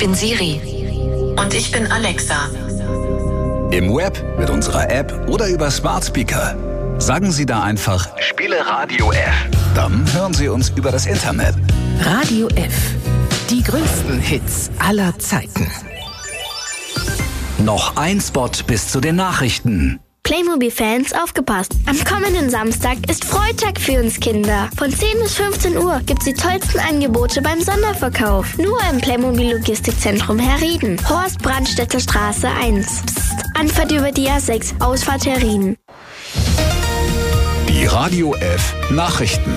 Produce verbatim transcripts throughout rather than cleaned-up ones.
bin Siri. Und ich bin Alexa. Im Web, mit unserer App oder über Smart Speaker. Sagen Sie da einfach, spiele Radio F. Dann hören Sie uns über das Internet. Radio F. Die größten Hits aller Zeiten. Noch ein Spot bis zu den Nachrichten. Playmobil-Fans, aufgepasst! Am kommenden Samstag ist Freitag für uns Kinder. Von zehn bis fünfzehn Uhr gibt's die tollsten Angebote beim Sonderverkauf. Nur im Playmobil-Logistikzentrum Herrieden. Horst Brandstätter Straße eins. Psst. Anfahrt über die A sechs, Ausfahrt Herrieden. Die Radio F Nachrichten.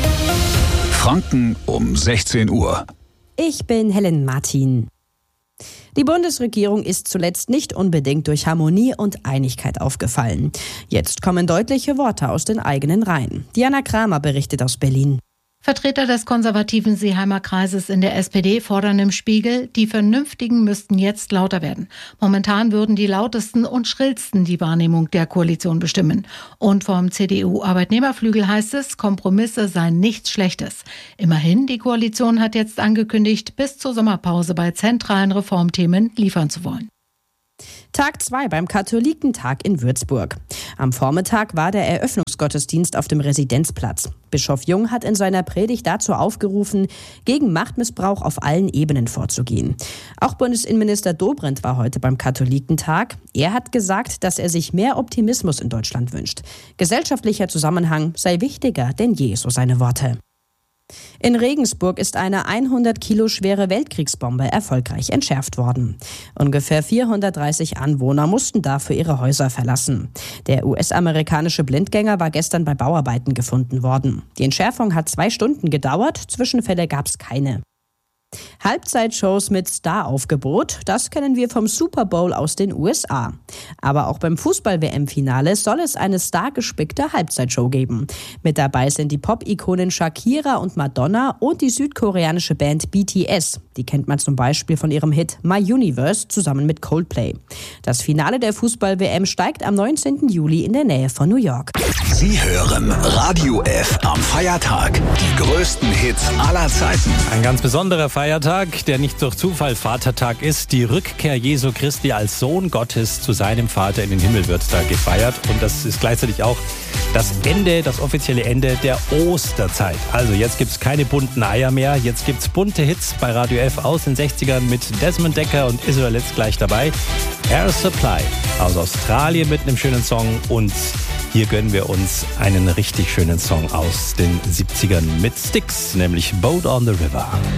Franken um sechzehn Uhr. Ich bin Helen Martin. Die Bundesregierung ist zuletzt nicht unbedingt durch Harmonie und Einigkeit aufgefallen. Jetzt kommen deutliche Worte aus den eigenen Reihen. Diana Kramer berichtet aus Berlin. Vertreter des konservativen Seeheimer Kreises in der S P D fordern im Spiegel, die Vernünftigen müssten jetzt lauter werden. Momentan würden die lautesten und schrillsten die Wahrnehmung der Koalition bestimmen. Und vom C D U-Arbeitnehmerflügel heißt es, Kompromisse seien nichts Schlechtes. Immerhin, die Koalition hat jetzt angekündigt, bis zur Sommerpause bei zentralen Reformthemen liefern zu wollen. Tag zwei beim Katholikentag in Würzburg. Am Vormittag war der Eröffnungsgottesdienst auf dem Residenzplatz. Bischof Jung hat in seiner Predigt dazu aufgerufen, gegen Machtmissbrauch auf allen Ebenen vorzugehen. Auch Bundesinnenminister Dobrindt war heute beim Katholikentag. Er hat gesagt, dass er sich mehr Optimismus in Deutschland wünscht. Gesellschaftlicher Zusammenhang sei wichtiger denn je, so seine Worte. In Regensburg ist eine hundert Kilo schwere Weltkriegsbombe erfolgreich entschärft worden. Ungefähr vierhundertdreißig Anwohner mussten dafür ihre Häuser verlassen. Der U S-amerikanische Blindgänger war gestern bei Bauarbeiten gefunden worden. Die Entschärfung hat zwei Stunden gedauert, Zwischenfälle gab es keine. Halbzeitshows mit Staraufgebot, das kennen wir vom Super Bowl aus den U S A. Aber auch beim Fußball-W M-Finale soll es eine stargespickte Halbzeitshow geben. Mit dabei sind die Pop-Ikonen Shakira und Madonna und die südkoreanische Band B T S. Die kennt man zum Beispiel von ihrem Hit My Universe zusammen mit Coldplay. Das Finale der Fußball-W M steigt am neunzehnten Juli in der Nähe von New York. Sie hören Radio F am Feiertag. Die größten Hits aller Zeiten. Ein ganz besonderer Feiertag, der nicht durch Zufall Vatertag ist. Die Rückkehr Jesu Christi als Sohn Gottes zu seinem Vater in den Himmel wird da gefeiert. Und das ist gleichzeitig auch das Ende, das offizielle Ende der Osterzeit. Also jetzt gibt's keine bunten Eier mehr. Jetzt gibt's bunte Hits bei Radio F aus den sechzigern mit Desmond Decker und Israel jetzt gleich dabei. Air Supply aus Australien mit einem schönen Song. Und hier gönnen wir uns einen richtig schönen Song aus den siebzigern mit Styx, nämlich Boat on the River.